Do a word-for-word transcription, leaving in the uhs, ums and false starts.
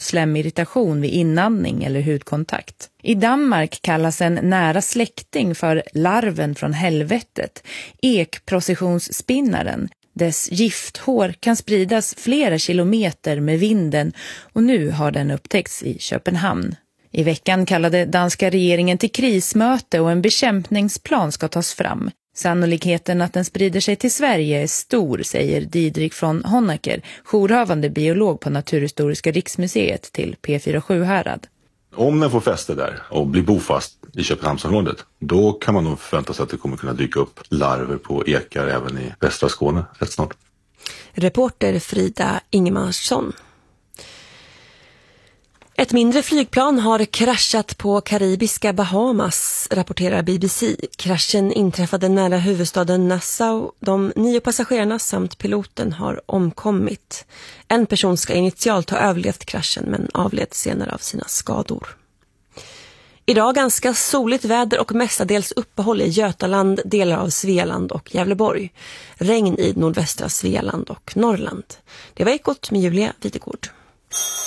slemmirritation vid inandning eller hudkontakt. I Danmark kallas en nära släkting för larven från helvetet, ekprocessionsspinnaren. Dess gifthår kan spridas flera kilometer med vinden och nu har den upptäckts i Köpenhamn. I veckan kallade danska regeringen till krismöte och en bekämpningsplan ska tas fram. Sannolikheten att den sprider sig till Sverige är stor, säger Didrik von Honecker, jourhavande biolog på Naturhistoriska riksmuseet till P fyra sju Härad. Om den får fäste där och blir bofast i Köpenhamnsområdet, då kan man nog förvänta sig att det kommer kunna dyka upp larver på ekar även i västra Skåne rätt snart. Reporter Frida Ingemarsson. Ett mindre flygplan har kraschat på karibiska Bahamas, rapporterar B B C. Kraschen inträffade nära huvudstaden Nassau. De nio passagerarna samt piloten har omkommit. En person ska initialt ha överlevt kraschen men avled senare av sina skador. Idag ganska soligt väder och mestadels uppehåll i Götaland, delar av Svealand och Gävleborg. Regn i nordvästra Svealand och Norrland. Det var Ekot med Julia Videgård.